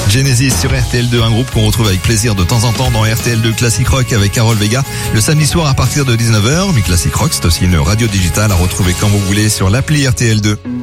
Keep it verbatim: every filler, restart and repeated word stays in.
Genesis sur R T L deux, un groupe qu'on retrouve avec plaisir de temps en temps dans R T L deux Classic Rock avec Carole Vega. Le samedi soir à partir de dix-neuf heures, mais Classic Rock, c'est aussi une radio digitale à retrouver quand vous voulez sur l'appli R T L deux.